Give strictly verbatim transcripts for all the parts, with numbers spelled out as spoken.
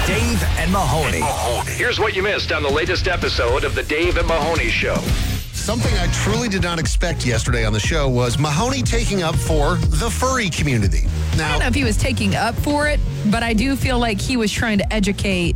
Dave and Mahoney. Here's what you missed on the latest episode of the Dave and Mahoney Show. Something I truly did not expect yesterday on the show was Mahoney taking up for the furry community. Now, I don't know if he was taking up for it, but I do feel like he was trying to educate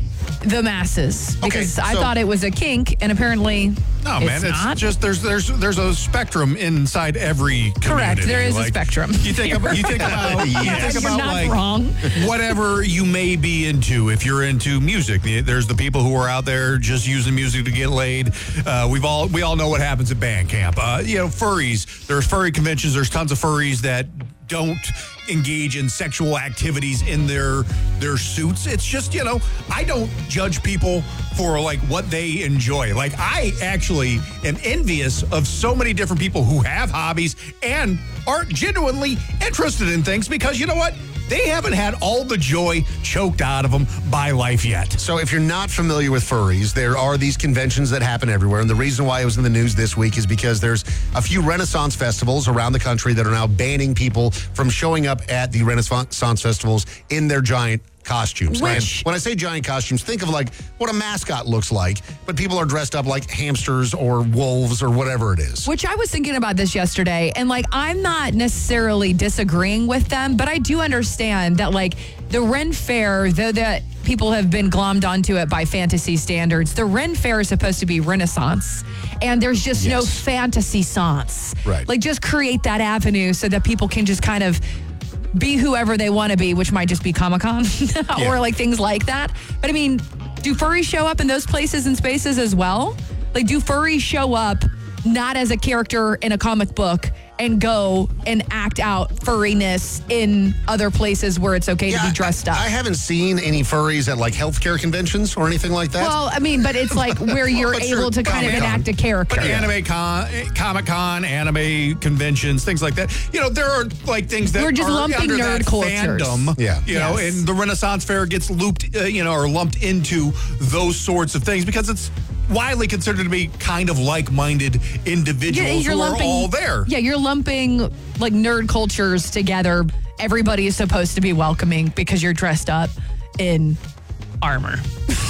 the masses because Okay, I so- thought it was a kink, and apparently No, it's man, it's not. just there's there's there's a spectrum inside every community. Correct, there is a Like, spectrum. You think about you think about you Yes. think You're about not like wrong. whatever you may be into. If you're into music, there's the people who are out there just using music to get laid. Uh, we've all we all know what happens at band camp. Uh, you know, furries. There's furry conventions. There's tons of furries that don't engage in sexual activities in their their suits. It's just, you know, I don't judge people for like what they enjoy. Like I actually am envious of so many different people who have hobbies and aren't genuinely interested in things because you know what? They haven't had all the joy choked out of them by life yet. so if you're not familiar with furries, there are these conventions that happen everywhere. And the reason why it was in the news this week is because there's a few Renaissance festivals around the country that are now banning people from showing up at the Renaissance festivals in their giant costumes. Which- And when I say giant costumes, think of like what a mascot looks like, but people are dressed up like hamsters or wolves or whatever it is. Which I was thinking about this yesterday, and like I'm not necessarily disagreeing with them, but I do understand that like the Ren Fair, though that people have been glommed onto it by fantasy standards, the Ren Fair is supposed to be Renaissance, and there's just no Yes. fantasy science. Right. Like just create that avenue so that people can just kind of be whoever they want to be, which might just be Comic-Con or like things like that. But I mean, do furries show up in those places and spaces as well? Like, do furries show up not as a character in a comic book and go and act out furriness in other places where it's okay to be dressed I, up? I haven't seen any furries at like healthcare conventions or anything like that. Well, I mean, but it's like where you're But you're able to kind of Comic-Con. enact a character. But anime con, Comic Con, anime conventions, things like that. You know, there are like things that We're just are lumping under nerd that cultures. fandom. Yeah. You know, Yes. and the Renaissance Fair gets looped, uh, you know, or lumped into those sorts of things because it's widely considered to be kind of like-minded individuals who are all there. Yeah, you're lumping like nerd cultures together. Everybody is supposed to be welcoming because you're dressed up in armor.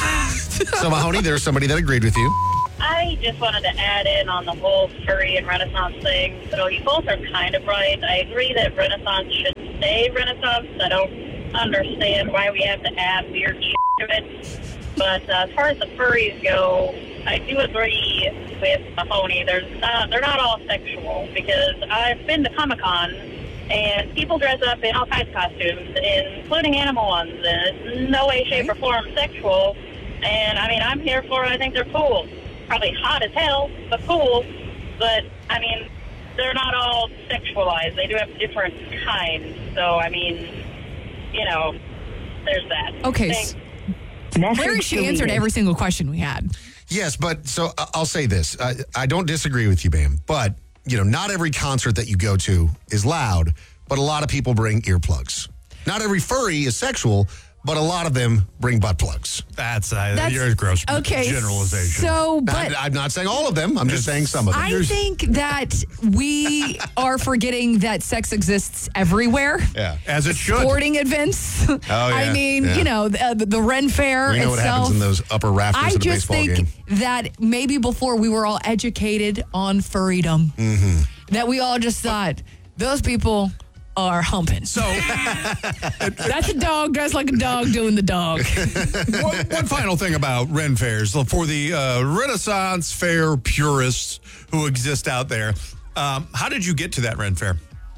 So, Mahoney, there's somebody that agreed with you. I just wanted to add in on the whole furry and Renaissance thing. So you both are kind of right. I agree that Renaissance should stay Renaissance. I don't understand why we have to add weird shit to it. But uh, as far as the furries go, I do agree with Mahoney. There's not, they're not all sexual because I've been to Comic-Con and people dress up in all kinds of costumes, including animal ones, and it's no way, shape, or form sexual. And, I mean, I'm here for it. I think they're cool. Probably hot as hell, but cool. But, I mean, they're not all sexualized. They do have different kinds. So, I mean, you know, there's that. Okay. Thanks. Larry, she answered every single question we had. Yes, but so uh, I'll say this. I, I don't disagree with you, Bam, but, you know, not every concert that you go to is loud, but a lot of people bring earplugs. Not every furry is sexual, but a lot of them bring butt plugs. That's, uh, That's- your gross Okay, generalization. So, but I'm, I'm not saying all of them. I'm just saying some of them. I think that we are forgetting that sex exists everywhere. Yeah. As it should. Sporting events. Oh, yeah, I mean, yeah. you know, the, the Ren Fair We know what itself. happens in those upper rafters I at a just baseball think game. that maybe before we were all educated on furrydom, Mm-hmm. that we all just thought those people are humping. So, That's a dog dressed like a dog doing the dog. one, one final thing about Ren Fairs. For the uh, Renaissance Fair purists who exist out there, um, how did you get to that Ren Fair?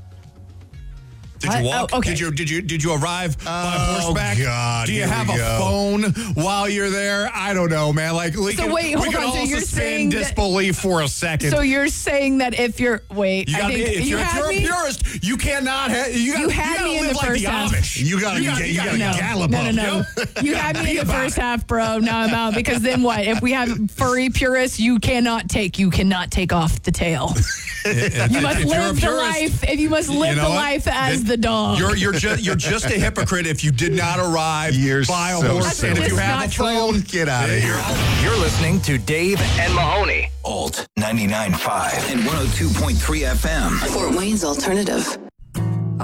Did you What? walk? Oh, okay. Did you did you did you arrive by Oh, horseback? God, Do you here have we a go. phone while you're there? I don't know, man. Like, we So can, wait, we hold can on. So all you're suspend saying that- disbelief for a second. So you're saying that if you're wait, you I gotta think be, if you you're, if had you're a me. purist, you cannot have. You, gotta, You had gotta me in live the like first the half. Amish. You gotta, You gotta- you you gotta, gotta- gallop no, up. no, no. You had me Be in the about first it. half, bro. Now I'm out because then what? If we have furry purists, you cannot take. You cannot take off the tail. You must If you're a live the purist, life. If you must live know the what? life as Then the dog. You're you're just you're just a hypocrite if you did not arrive You're by a so horse, silly. and if you That's have not a phone, Get out of here. You're listening to Dave And Mahoney. Alt ninety-nine point five and one oh two point three F M. Fort Wayne's alternative.